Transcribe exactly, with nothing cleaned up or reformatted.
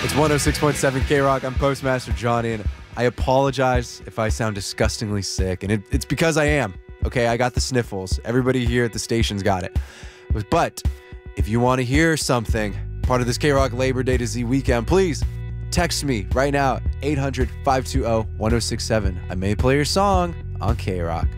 It's one oh six point seven K-Rock. I'm Postmaster Johnny, and I apologize if I sound disgustingly sick, and it, it's because I am. Okay, I got the sniffles. Everybody here at the station's got it. But if you want to hear something, part of this K-Rock Labor Day to Z weekend, please text me right now, eight hundred, five two zero, one oh six seven. I may play your song on K-Rock.